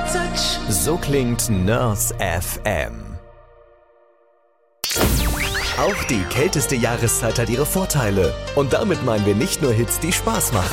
touch. So klingt Nurse FM. Auch die kälteste Jahreszeit hat ihre Vorteile. Und damit meinen wir nicht nur Hits, die Spaß machen.